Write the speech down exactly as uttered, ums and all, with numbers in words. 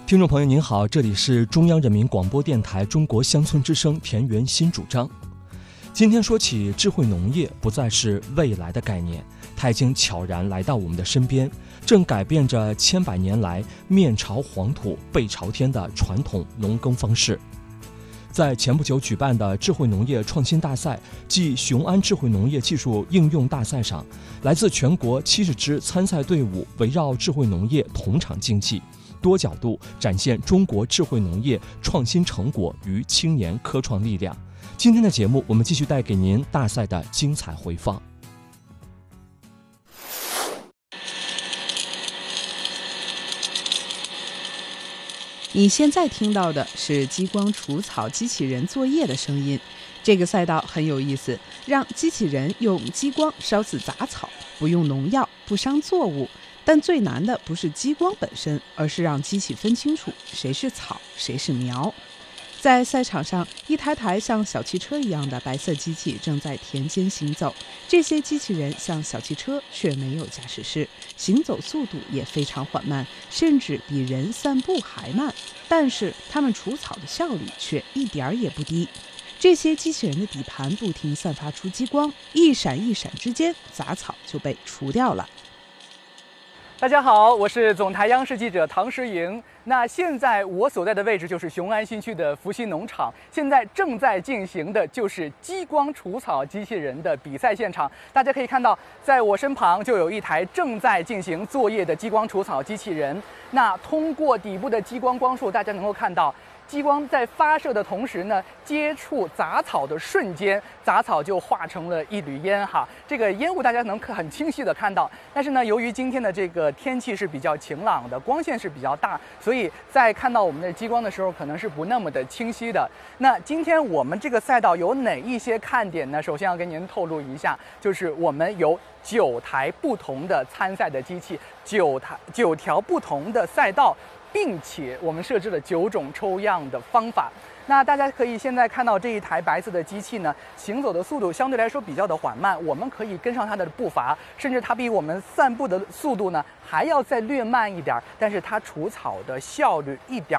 听众朋友您好，这里是中央人民广播电台中国乡村之声田园新主张。今天说起智慧农业，不再是未来的概念，它已经悄然来到我们的身边，正改变着千百年来面朝黄土背朝天的传统农耕方式。在前不久举办的智慧农业创新大赛暨雄安智慧农业技术应用大赛上，来自全国七十支参赛队伍围绕智慧农业同场竞技，多角度展现中国智慧农业创新成果与青年科创力量。今天的节目，我们继续带给您大赛的精彩回放。 你现在听到的是激光除草机器人作业的声音。这个赛道很有意思，让机器人用激光烧死杂草，不用农药，不伤作物。但最难的不是激光本身，而是让机器分清楚谁是草，谁是苗。在赛场上，一台台像小汽车一样的白色机器正在田间行走。这些机器人像小汽车，却没有驾驶室，行走速度也非常缓慢，甚至比人散步还慢。但是它们除草的效率却一点儿也不低。这些机器人的底盘不停散发出激光，一闪一闪之间，杂草就被除掉了。 大家好，我是总台央视记者唐诗莹。那现在我所在的位置就是雄安新区的福熙农场，现在正在进行的就是激光除草机器人的比赛现场。大家可以看到，在我身旁就有一台正在进行作业的激光除草机器人。那通过底部的激光光束，大家能够看到，激光在发射的同时呢，接触杂草的瞬间，杂草就化成了一缕烟哈。这个烟雾大家能很清晰的看到。但是呢，由于今天的这个天气是比较晴朗的，光线是比较大，所以在看到我们的激光的时候，可能是不那么的清晰的。那今天我们这个赛道有哪一些看点呢？首先要跟您透露一下，就是我们有九台不同的参赛的机器，九台九条不同的赛道。并且我们设置了九种抽样的方法。那大家可以现在看到这一台白色的机器呢，行走的速度相对来说比较的缓慢，我们可以跟上它的步伐，甚至它比我们散步的速度呢还要再略慢一点，但是它除草的效率一点